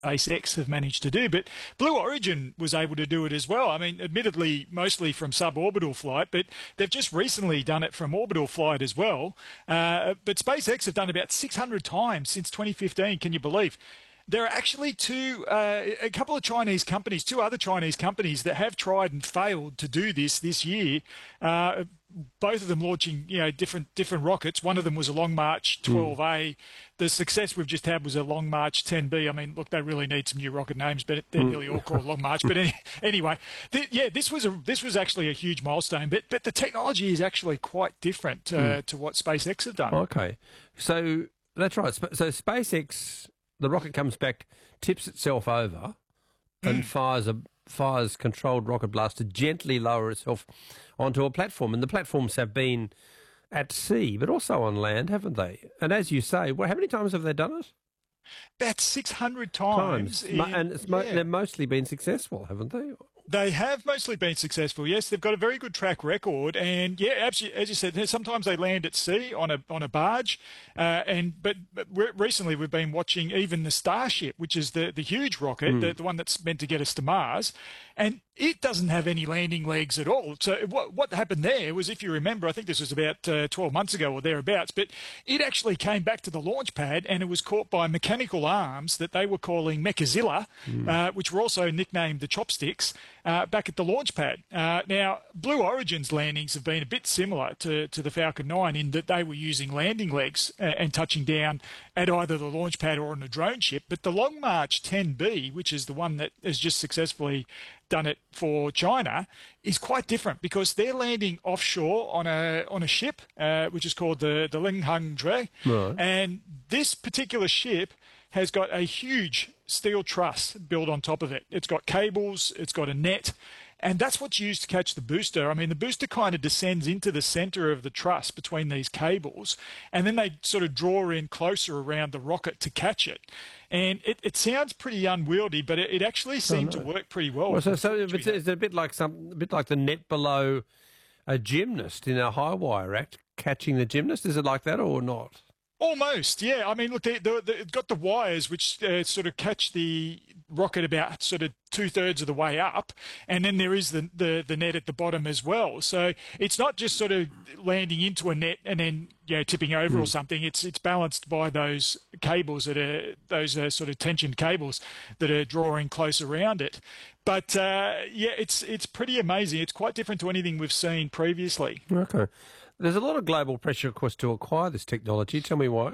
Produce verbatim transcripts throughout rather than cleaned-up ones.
SpaceX have managed to do. But Blue Origin was able to do it as well. I mean, admittedly, mostly from suborbital flight, but they've just recently done it from orbital flight as well. Uh, but SpaceX have done it about six hundred times since twenty fifteen. Can you believe? There are actually two, uh, a couple of Chinese companies, two other Chinese companies that have tried and failed to do this this year. Uh, both of them launching, you know, different different rockets. One of them was a Long March twelve A. Mm. The success we've just had was a Long March ten B. I mean, look, they really need some new rocket names, but they're nearly all called Long March. But any, anyway, th- yeah, this was a this was actually a huge milestone. But but the technology is actually quite different uh, mm. to what SpaceX have done. Okay, so that's right. So SpaceX, the rocket comes back, tips itself over, and mm. fires a fires controlled rocket blast to gently lower itself onto a platform. And the platforms have been at sea, but also on land, haven't they? And as you say, well, how many times have they done it? About six hundred times. times. In, and it's mo- yeah. they've mostly been successful, haven't they? They have mostly been successful, yes. They've got a very good track record. And, yeah, absolutely, as you said, sometimes they land at sea on a on a barge. Uh, and But, but re- recently we've been watching even the Starship, which is the, the huge rocket, mm. the, the one that's meant to get us to Mars. And it doesn't have any landing legs at all. So what what happened there was, if you remember, I think this was about uh, twelve months ago or thereabouts, but it actually came back to the launch pad and it was caught by mechanical arms that they were calling Mechazilla, mm. uh, which were also nicknamed the Chopsticks, uh, back at the launch pad. Uh, now, Blue Origin's landings have been a bit similar to, to the Falcon nine in that they were using landing legs uh, and touching down at either the launch pad or on a drone ship. But the Long March ten B, which is the one that has just successfully done it for China, is quite different because they're landing offshore on a on a ship, uh, which is called the the Linghang Dre, right. And this particular ship has got a huge steel truss built on top of it. It's got cables, it's got a net, and that's what's used to catch the booster. I mean, the booster kind of descends into the center of the truss between these cables, and then they sort of draw in closer around the rocket to catch it. And it, it sounds pretty unwieldy, but it, it actually seemed oh, no. to work pretty well. well so so it's, it's a bit like some, a bit like the net below a gymnast in a high wire act catching the gymnast. Is it like that or not? Almost, yeah. I mean, look, they, they, they've got the wires which uh, sort of catch the rocket about sort of two-thirds of the way up, and then there is the, the, the net at the bottom as well. So it's not just sort of landing into a net and then, you know, tipping over mm. or something. It's it's balanced by those cables that are, those are sort of tensioned cables that are drawing close around it. But, uh, yeah, it's it's pretty amazing. It's quite different to anything we've seen previously. Okay. There's a lot of global pressure, of course, to acquire this technology. Tell me why.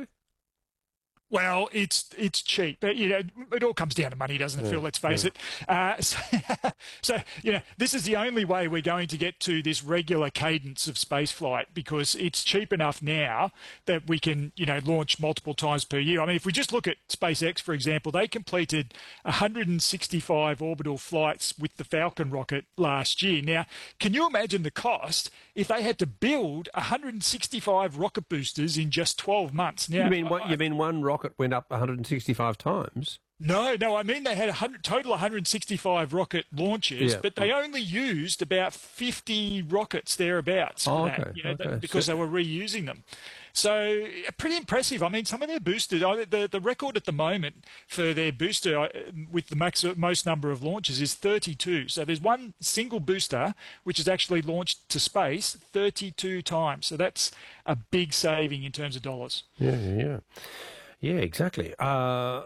Well, it's it's cheap. You know, it all comes down to money, doesn't it, yeah, Phil? Let's face yeah. it. Uh, so, so, you know, this is the only way we're going to get to this regular cadence of spaceflight because it's cheap enough now that we can, you know, launch multiple times per year. I mean, if we just look at SpaceX, for example, they completed one hundred sixty-five orbital flights with the Falcon rocket last year. Now, can you imagine the cost if they had to build one hundred sixty-five rocket boosters in just twelve months? Now, you mean what? I, you mean one rocket went up one hundred sixty-five times? No, no, I mean they had a hundred, total one hundred sixty-five rocket launches, yeah. but they only used about fifty rockets thereabouts for oh, that, okay, you know, okay. because so, they were reusing them. So pretty impressive. I mean, some of their boosters, the, the record at the moment for their booster with the max, most number of launches is thirty-two. So there's one single booster which is actually launched to space thirty-two times. So that's a big saving in terms of dollars. Yeah, yeah, yeah. Yeah, exactly. Uh,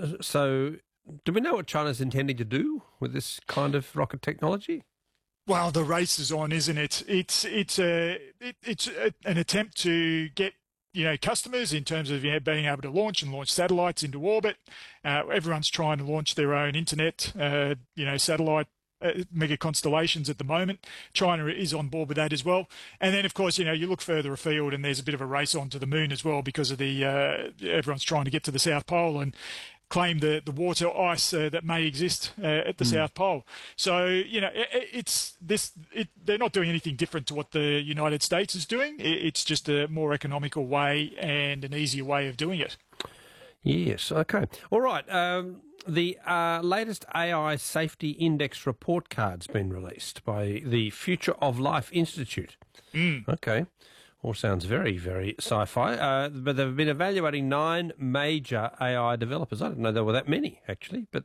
so do we know what China's intending to do with this kind of rocket technology? Well, the race is on, isn't it? It's it's a it, it's a, an attempt to get, you know, customers in terms of, you know, being able to launch and launch satellites into orbit. Uh, everyone's trying to launch their own internet, uh, you know, satellite Uh, mega constellations at the moment. China is on board with that as well. And then, of course, you know, you look further afield and there's a bit of a race on to the moon as well because of the uh, everyone's trying to get to the South Pole and claim the, the water ice uh, that may exist uh, at the mm. South Pole. So, you know, it, it's this. It, they're not doing anything different to what the United States is doing. It, it's just a more economical way and an easier way of doing it. Yes. Okay. All right. Um, the uh, latest A I Safety Index report card's been released by the Future of Life Institute. Mm. Okay. All sounds very, very sci-fi. Uh, but they've been evaluating nine major A I developers. I didn't know there were that many, actually, but